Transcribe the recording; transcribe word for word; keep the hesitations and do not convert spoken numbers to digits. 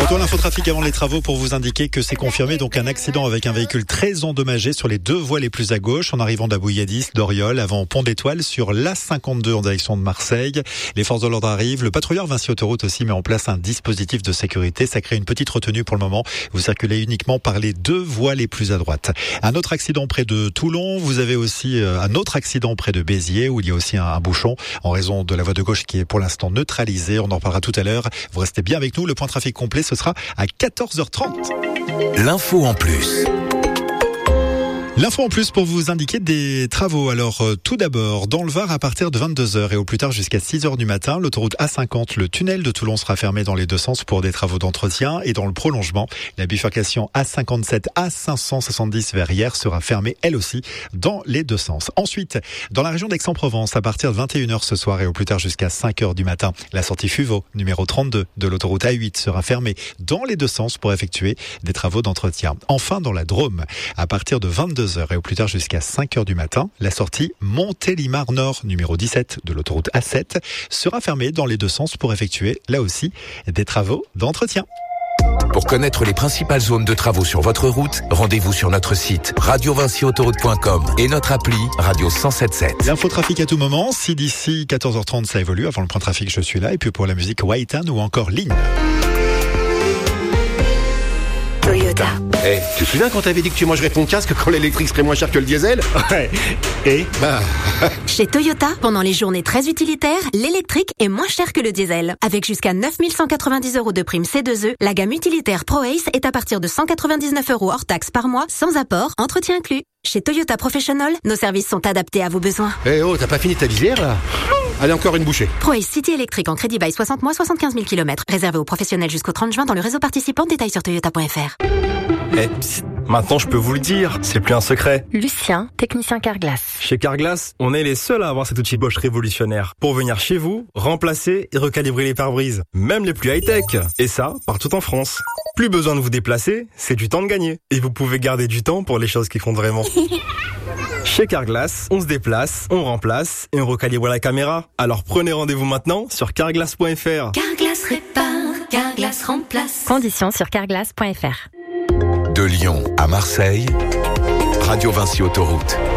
Retour à l'infotrafic avant les travaux pour vous indiquer que c'est confirmé. Donc un accident avec un véhicule très endommagé sur les deux voies les plus à gauche en arrivant d'Abouilladis, d'Oriol, avant Pont d'Étoile sur l'A cinquante-deux en direction de Marseille. Les forces de l'ordre arrivent. Le patrouilleur Vinci Autoroute aussi met en place un dispositif de sécurité. Ça crée une petite retenue pour le moment. Vous circulez uniquement par les deux voies les plus à droite. Un autre accident près de Toulon. Vous avez aussi un autre accident près de Béziers où il y a aussi un bouchon en raison de la voie de gauche qui est pour l'instant neutralisée. On en reparlera tout à l'heure. Vous restez bien avec nous. Le point trafic complet, ce sera à quatorze heures trente. L'info en plus. L'info en plus pour vous indiquer des travaux. Alors euh, tout d'abord, dans le Var à partir de vingt-deux heures et au plus tard jusqu'à six heures du matin, l'autoroute A cinquante, le tunnel de Toulon sera fermé dans les deux sens pour des travaux d'entretien et dans le prolongement, la bifurcation A cinquante-sept A cinq cent soixante-dix vers hier sera fermée elle aussi dans les deux sens. Ensuite, dans la région d'Aix-en-Provence, à partir de vingt et une heures ce soir et au plus tard jusqu'à cinq heures du matin, la sortie Fuveau numéro trente-deux de l'autoroute A huit sera fermée dans les deux sens pour effectuer des travaux d'entretien. Enfin, dans la Drôme, à partir de vingt-deux heures et au plus tard jusqu'à cinq heures du matin, la sortie Montélimar Nord numéro dix-sept de l'autoroute A sept sera fermée dans les deux sens pour effectuer là aussi des travaux d'entretien. Pour connaître les principales zones de travaux sur votre route, rendez-vous sur notre site radio vinci autoroute point com et notre appli Radio cent soixante-dix-sept sept. L'infotrafic à tout moment, si d'ici quatorze heures trente ça évolue, avant le point trafic je suis là, et puis pour la musique Whitehan ou encore Ligne. Toyota. Eh, hey, tu te souviens quand t'avais dit que tu mangerais ton casque quand l'électrique serait moins cher que le diesel? Ouais. Et bah... Chez Toyota, pendant les journées très utilitaires, l'électrique est moins cher que le diesel. Avec jusqu'à neuf mille cent quatre-vingt-dix euros de prime C deux E, la gamme utilitaire ProAce est à partir de cent quatre-vingt-dix-neuf euros hors taxe par mois, sans apport, entretien inclus. Chez Toyota Professional, nos services sont adaptés à vos besoins. Eh hey, oh, t'as pas fini ta visière là? Allez, encore une bouchée. ProAce City électrique en crédit bail soixante mois, soixante-quinze mille kilomètres. Réservé aux professionnels jusqu'au trente juin dans le réseau participant. Détails sur toyota point f r. Eh, psst, maintenant je peux vous le dire, c'est plus un secret. Lucien, technicien Carglass. Chez Carglass, on est les seuls à avoir cet outil Bosch révolutionnaire pour venir chez vous, remplacer et recalibrer les pare-brises, même les plus high-tech. Et ça, partout en France. Plus besoin de vous déplacer, c'est du temps de gagner. Et vous pouvez garder du temps pour les choses qui comptent vraiment. Chez Carglass, on se déplace, on remplace et on recalibre la caméra. Alors prenez rendez-vous maintenant sur carglass point f r. Carglass répare, Carglass remplace. Conditions sur carglass point f r. De Lyon à Marseille, Radio Vinci Autoroute.